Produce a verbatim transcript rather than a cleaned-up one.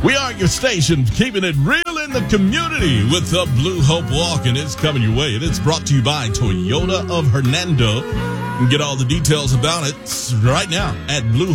We are your station, keeping it real in the community with the Blue Hope Walk, and it's coming your way. And it's brought to you by Toyota of Hernando. You can get all the details about it right now at Blue